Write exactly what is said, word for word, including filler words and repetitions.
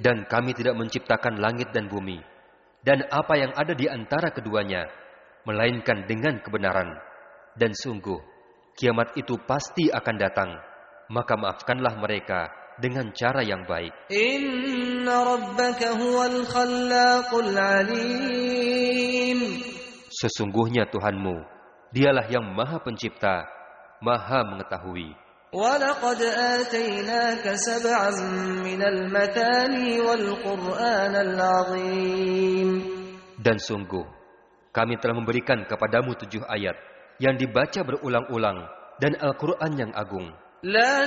Dan kami tidak menciptakan langit dan bumi, dan apa yang ada di antara keduanya, melainkan dengan kebenaran. Dan sungguh, kiamat itu pasti akan datang. Maka maafkanlah mereka dengan cara yang baik. Inna rabbaka huwal khallaqul alim. Sesungguhnya Tuhanmu, dialah yang maha pencipta, maha mengetahui. وَلَقَدْ آتَيْنَاكَ سَبْعًا مِنَ الْمَثَانِي وَالْقُرْآنَ الْعَظِيمَ. Dan sungguh, kami telah memberikan kepadamu tujuh ayat yang dibaca berulang-ulang dan Al-Quran yang agung. لا